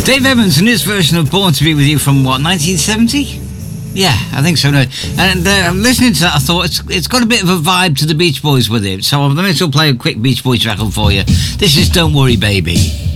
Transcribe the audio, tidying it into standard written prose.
Dave Evans and his version of Born to Be With You from, what, 1970? Yeah, I think so. No. And listening to that, I thought it's got a bit of a vibe to the Beach Boys with it. So let me still play a quick Beach Boys record for you. This is Don't Worry Baby.